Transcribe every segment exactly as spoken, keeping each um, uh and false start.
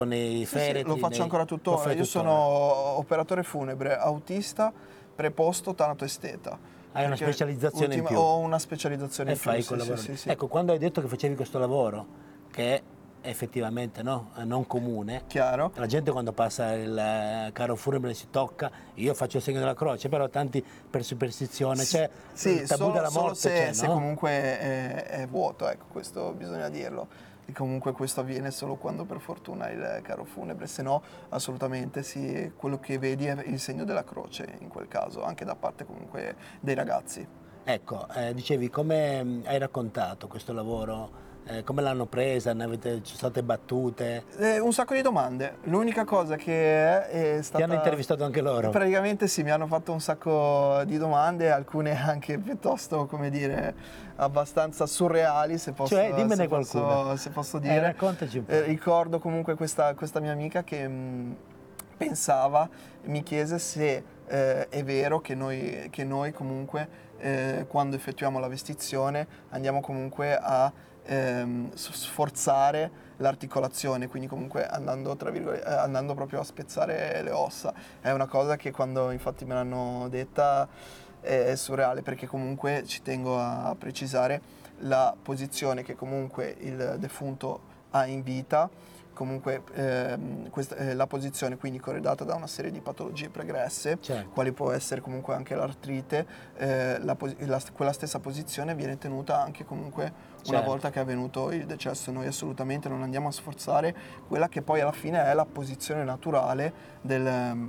nei Sì, feretri, sì, lo faccio nei... ancora lo tuttora. fai Io tuttora. sono operatore funebre, autista, preposto, tanatoesteta. Hai una Perché specializzazione in ultima- più. Ho una specializzazione E in più, fai sì, quel sì, lavoro. sì, sì. Ecco, quando hai detto che facevi questo lavoro, che è effettivamente no, non comune, Chiaro? la gente quando passa il eh, carro funebre si tocca, io faccio il segno della croce, però tanti per superstizione, c'è Sì, il tabù solo, della solo morte, se, c'è, se no? comunque è, è vuoto, ecco, questo bisogna dirlo. E comunque questo avviene solo quando per fortuna il carro funebre, se no assolutamente sì, quello che vedi è il segno della croce in quel caso, anche da parte comunque dei ragazzi. Ecco, eh, dicevi come mh, hai raccontato questo lavoro, eh, come l'hanno presa, ne avete, ci sono state battute, Eh, un sacco di domande. L'unica cosa che è, è ti hanno stata... intervistato anche loro? Praticamente sì, mi hanno fatto un sacco di domande, alcune anche piuttosto, come dire, abbastanza surreali, se posso, Cioè, dimmene se qualcuna. posso, se posso Eh, dire. raccontaci un po'. Eh, ricordo comunque questa, questa mia amica che mh, pensava, mi chiese se eh, è vero che noi, che noi comunque eh, quando effettuiamo la vestizione andiamo comunque a ehm, sforzare l'articolazione, quindi comunque andando, tra virgolette, eh, andando proprio a spezzare le ossa. È una cosa che quando infatti me l'hanno detta è surreale, perché comunque ci tengo a precisare la posizione che comunque il defunto ha in vita, comunque ehm, questa, eh, la posizione quindi corredata da una serie di patologie pregresse, Certo. quali può essere comunque anche l'artrite, eh, la, la, quella stessa posizione viene tenuta anche comunque una Certo. volta che è avvenuto il decesso. Noi assolutamente non andiamo a sforzare quella che poi alla fine è la posizione naturale del,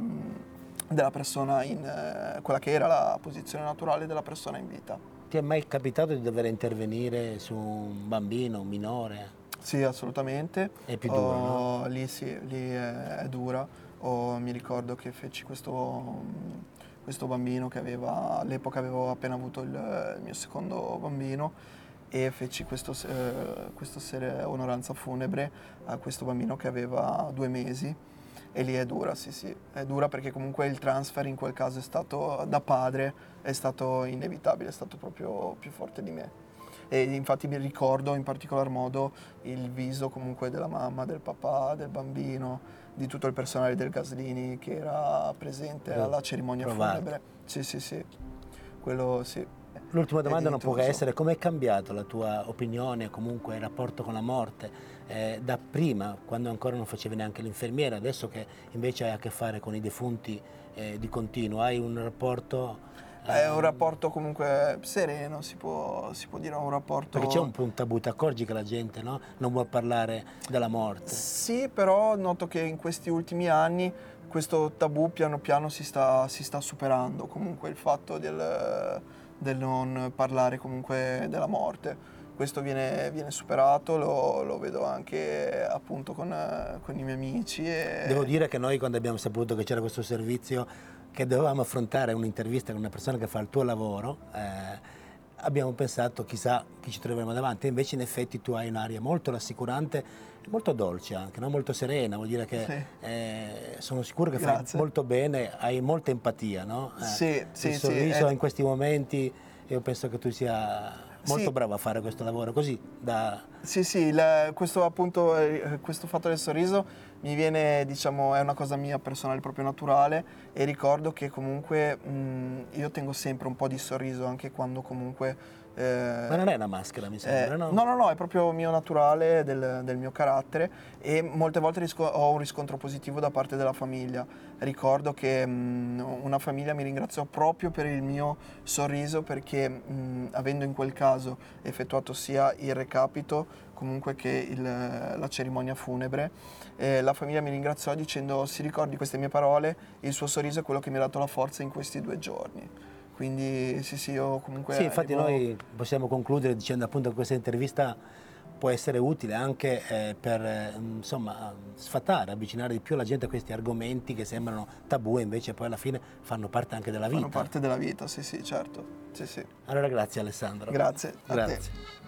della persona in, eh, quella che era la posizione naturale della persona in vita. Ti è mai capitato di dover intervenire su un bambino, un minore? Sì, assolutamente. È più duro, Oh, no? lì sì, lì è, è dura. Oh, mi ricordo che feci questo, questo bambino che aveva, all'epoca avevo appena avuto il, il mio secondo bambino, e feci questo, eh, questo sere onoranza funebre a questo bambino che aveva due mesi. E lì è dura, sì sì, è dura perché comunque il transfer in quel caso è stato, da padre, è stato inevitabile, è stato proprio più forte di me. E infatti mi ricordo in particolar modo il viso comunque della mamma, del papà, del bambino, di tutto il personale del Gaslini che era presente alla cerimonia Provato. funebre. Sì, sì, sì, quello sì. L'ultima domanda non può che dignitoso. essere: come è cambiato la tua opinione, comunque il rapporto con la morte, eh, da prima, quando ancora non facevi neanche l'infermiera, adesso che invece hai a che fare con i defunti eh, di continuo, hai un rapporto... È un ehm, rapporto comunque sereno, si può, si può dire un rapporto... Perché c'è un po' un tabù, ti accorgi che la gente, no, non vuole parlare della morte. Sì, però noto che in questi ultimi anni questo tabù piano piano si sta, si sta superando, comunque il fatto del, del non parlare comunque della morte. Questo viene, viene superato, lo, lo vedo anche appunto con, con i miei amici. E... Devo dire che noi, quando abbiamo saputo che c'era questo servizio, che dovevamo affrontare un'intervista con una persona che fa il tuo lavoro, eh, abbiamo pensato chissà chi ci troveremo davanti. Invece in effetti tu hai un'aria molto rassicurante, molto dolce anche, no? Molto serena, vuol dire che Sì. eh, sono sicuro che Grazie. fai molto bene, hai molta empatia, no? Eh, Sì, sì, il sì, sorriso è- in questi momenti, io penso che tu sia molto Sì. bravo a fare questo lavoro, così da... Sì, sì, il- questo appunto, eh, questo fatto del sorriso mi viene, diciamo, è una cosa mia personale, proprio naturale, e ricordo che comunque mh, io tengo sempre un po' di sorriso anche quando comunque... eh, Ma non è una maschera, mi sembra, eh, no? no, no, no, è proprio mio naturale, del, del mio carattere, e molte volte risco- ho un riscontro positivo da parte della famiglia. Ricordo che mh, una famiglia mi ringraziò proprio per il mio sorriso, perché mh, avendo in quel caso effettuato sia il recapito comunque che il, la cerimonia funebre, eh, la famiglia mi ringraziò dicendo: si ricordi queste mie parole, il suo sorriso è quello che mi ha dato la forza in questi due giorni. Quindi sì, sì, io comunque Sì, infatti arrivo... noi possiamo concludere dicendo appunto che questa intervista può essere utile anche eh, per eh, insomma, sfatare, avvicinare di più la gente a questi argomenti che sembrano tabù e invece poi alla fine fanno parte anche della fanno vita. parte della vita, sì, sì, certo. Sì, sì. Allora grazie Alessandro. Grazie a te. Grazie.